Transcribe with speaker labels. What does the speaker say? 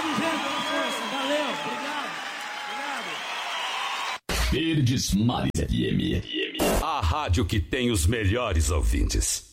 Speaker 1: dizendo pela força. Valeu, obrigado.
Speaker 2: Verdes Mares FM.
Speaker 3: A rádio que tem os melhores ouvintes.